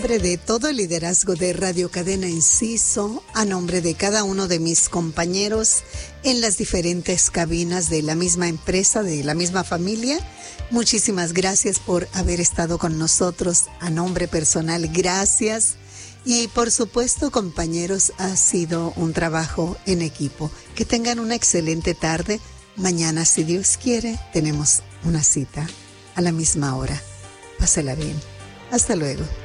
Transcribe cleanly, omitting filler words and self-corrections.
nombre de todo el liderazgo de Radio Cadena Inciso, a nombre de cada uno de mis compañeros en las diferentes cabinas de la misma empresa, de la misma familia, muchísimas gracias por haber estado con nosotros. A nombre personal, gracias. Y por supuesto, compañeros, ha sido un trabajo en equipo. Que tengan una excelente tarde. Mañana, si Dios quiere, tenemos una cita a la misma hora. Pásela bien. Hasta luego.